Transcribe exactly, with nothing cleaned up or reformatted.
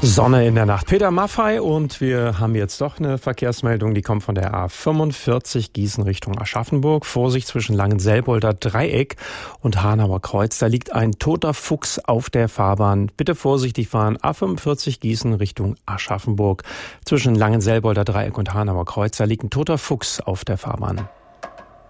Sonne in der Nacht. Peter Maffay und wir haben jetzt doch eine Verkehrsmeldung, die kommt von der A fünfundvierzig Gießen Richtung Aschaffenburg. Vorsicht zwischen Langenselbolder Dreieck und Hanauer Kreuz. Da liegt ein toter Fuchs auf der Fahrbahn. Bitte vorsichtig fahren. A fünfundvierzig Gießen Richtung Aschaffenburg. Zwischen Langenselbolder Dreieck und Hanauer Kreuz. Da liegt ein toter Fuchs auf der Fahrbahn.